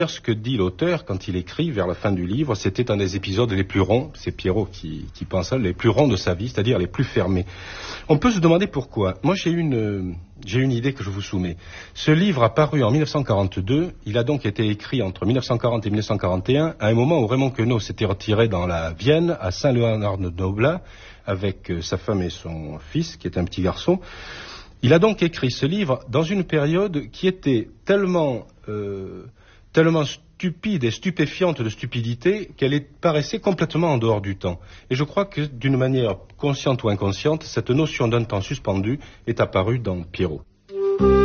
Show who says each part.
Speaker 1: Ce que dit l'auteur quand il écrit vers la fin du livre, c'était un des épisodes les plus ronds, c'est Pierrot qui pense ça, les plus ronds de sa vie, c'est-à-dire les plus fermés. On peut se demander pourquoi. Moi, j'ai une idée que je vous soumets. Ce livre a paru en 1942, il a donc été écrit entre 1940 et 1941, à un moment où Raymond Queneau s'était retiré dans la Vienne, à Saint-Léonard-de-Noblat, avec sa femme et son fils, qui est un petit garçon. Il a donc écrit ce livre dans une période qui était tellement stupide et stupéfiante de stupidité qu'elle paraissait complètement en dehors du temps. Et je crois que d'une manière consciente ou inconsciente, cette notion d'un temps suspendu est apparue dans Pierrot.